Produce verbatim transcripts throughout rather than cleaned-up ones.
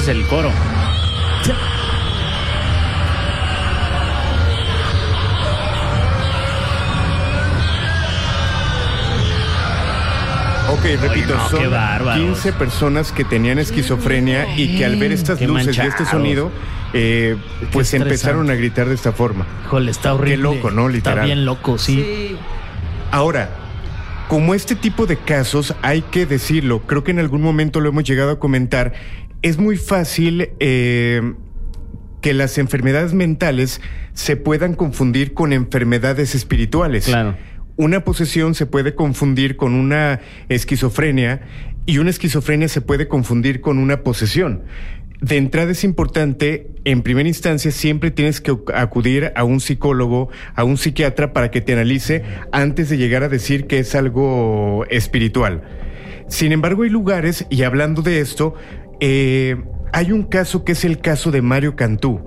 es el coro. Ok, repito, Ay, no, son qué bárbaros. quince personas que tenían esquizofrenia y que al ver estas Qué luces y este manchados. sonido, eh, pues estresante. empezaron a gritar de esta forma. Híjole, está horrible. Qué loco, ¿no? Literal. Está bien loco, sí. Sí. Ahora, como este tipo de casos, hay que decirlo, creo que en algún momento lo hemos llegado a comentar, es muy fácil eh, que las enfermedades mentales se puedan confundir con enfermedades espirituales. Claro. Una posesión se puede confundir con una esquizofrenia y una esquizofrenia se puede confundir con una posesión. De entrada es importante, en primera instancia, siempre tienes que acudir a un psicólogo, a un psiquiatra para que te analice antes de llegar a decir que es algo espiritual. Sin embargo, hay lugares, y hablando de esto, eh, hay un caso que es el caso de Mario Cantú.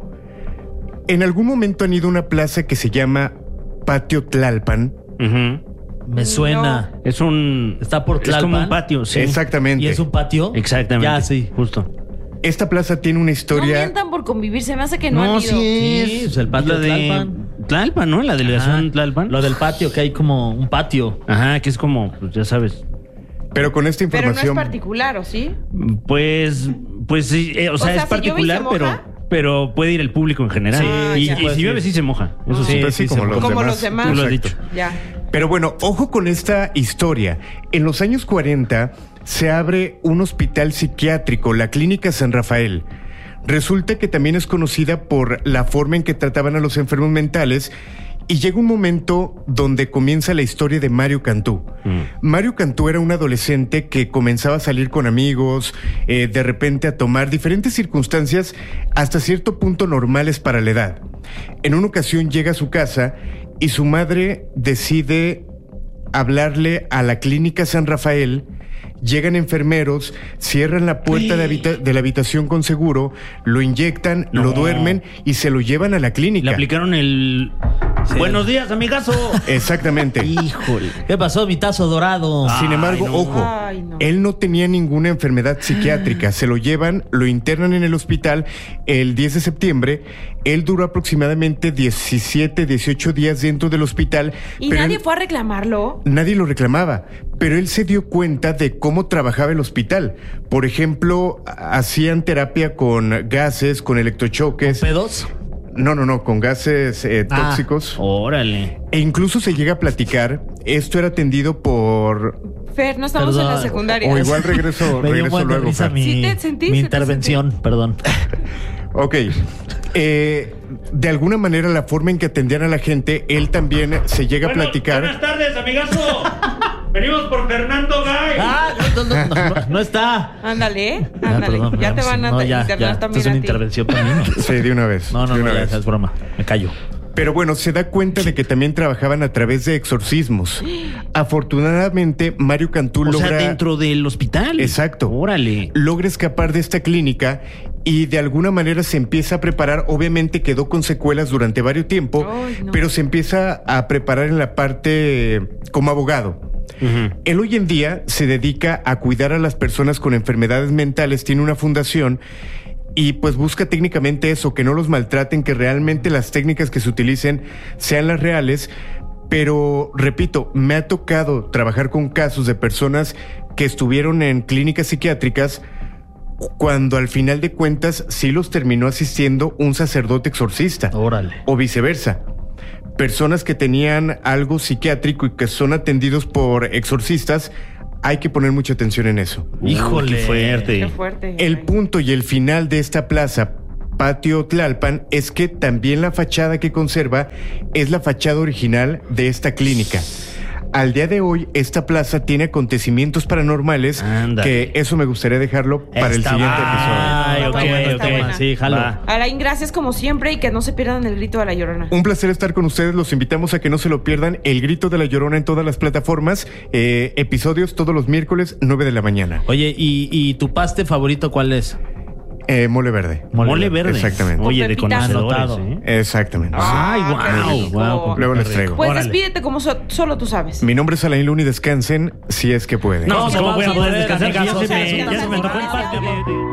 En algún momento han ido a una plaza que se llama Patio Tlalpan. Ujú. Me suena. Es un... Está por Es como Tlalpan. un patio, sí. Exactamente. ¿Y es un patio? Exactamente. Ya, sí. Justo. Esta plaza tiene una No historia... mientan por convivir, se me hace que no, No, han ido. sí Sí, es. pues el patio la de de Tlalpan. Tlalpan, ¿no? La delegación Ajá. Tlalpan. Lo del patio, que hay como un patio. Ajá, que es como, pues ya sabes. Pero con esta Pero no es información... particular, ¿o sí? Pues, pues sí, eh, o sea, sea, es si llueve y se particular, moja. pero, pero puede ir el público en general. Sí, y, ya. y Pues si sí. llueve sí se moja. Eso sí. Pues sí, sí como se los moja. Como demás. los demás. Tú lo has Exacto. dicho. Ya. Pero bueno, ojo con esta historia. En los años cuarenta se abre un hospital psiquiátrico, la Clínica San Rafael. Resulta que también es conocida por la forma en que trataban a los enfermos mentales y llega un momento donde comienza la historia de Mario Cantú. Mm. Mario Cantú era un adolescente que comenzaba a salir con amigos, eh, de repente a tomar diferentes circunstancias hasta cierto punto normales para la edad. En una ocasión llega a su casa y su madre decide hablarle a la Clínica San Rafael. Llegan enfermeros, cierran la puerta de, habita- de la habitación con seguro, lo inyectan, No. lo duermen y se lo llevan a la clínica. Le aplicaron el... Sí. Buenos días, amigazo. Exactamente. Híjole. ¿Qué pasó, mi tazo dorado? Sin embargo, no. ojo, Ay, no. él no tenía ninguna enfermedad psiquiátrica. Se lo llevan, lo internan en el hospital el diez de septiembre. Él duró aproximadamente diecisiete, dieciocho días dentro del hospital. ¿Y pero nadie él- fue a reclamarlo? Nadie lo reclamaba, pero él se dio cuenta de cómo trabajaba el hospital. Por ejemplo, ha- hacían terapia con gases, con electrochoques. ¿Pedos? No, no, no, con gases eh, Ah. tóxicos. Órale. E incluso se llega a platicar, esto era atendido por... Fer, no estamos en la Perdón. secundaria. O igual regreso, Me dio un regreso buen de luego. risa Fer. mi, Sí te sentí, mi sí te intervención, perdón. Ok. Eh, de alguna manera, la forma en que atendían a la gente, él también se llega a platicar. Buenas tardes, amigazo. Venimos por Fernando Gay. Ah, no, no, no, no, no está. Ándale, Ah, ándale. perdón, ya te vamos. van a No, ya, internar ya. Esta también es una a ti. intervención también. Sí, de una vez. No, no, de no, una ya, vez. ya es broma. Me callo. Pero bueno, se da cuenta de que también trabajaban a través de exorcismos. Afortunadamente, Mario Cantú O logra... sea, dentro del hospital. Exacto. Órale. Logra escapar de esta clínica y de alguna manera se empieza a preparar. Obviamente quedó con secuelas durante varios tiempos, Ay, no. pero se empieza a preparar en la parte eh, como abogado. Ujú. Él hoy en día se dedica a cuidar a las personas con enfermedades mentales, tiene una fundación y pues busca técnicamente eso, que no los maltraten, que realmente las técnicas que se utilicen sean las reales. Pero, repito, me ha tocado trabajar con casos de personas que estuvieron en clínicas psiquiátricas cuando al final de cuentas sí los terminó asistiendo un sacerdote exorcista. Órale. O viceversa. Personas que tenían algo psiquiátrico y que son atendidos por exorcistas, hay que poner mucha atención en eso. Híjole. Qué fuerte. Qué fuerte. El Ay. punto y el final de esta plaza, Patio Tlalpan, es que también la fachada que conserva es la fachada original de esta clínica. Al día de hoy, esta plaza tiene acontecimientos paranormales, Ándale. que eso me gustaría dejarlo para el Está siguiente bueno. episodio. Ay, Está ok, buena, ok. está buena. Sí, jalo. Va. Alain, gracias como siempre y que no se pierdan el grito de la Llorona. Un placer estar con ustedes, los invitamos a que no se lo pierdan. El Grito de la Llorona en todas las plataformas, eh, episodios todos los miércoles, nueve de la mañana. Oye, ¿y, y tu paste favorito cuál es? Eh, mole verde. Mole verde. Exactamente. Oye, Con de pepitas. conocedores, Anotado. ¿eh? Exactamente. Ay, Ah, qué guau. rico. Guau. Luego les traigo. Pues Órale. despídete como so- solo tú sabes. Mi nombre es Alain Luna y descansen si es que pueden. No, No, ¿cómo no, voy a no, poder no, descansar? no, Ya se me- no, ya se me no, tocó el no, paste de- de-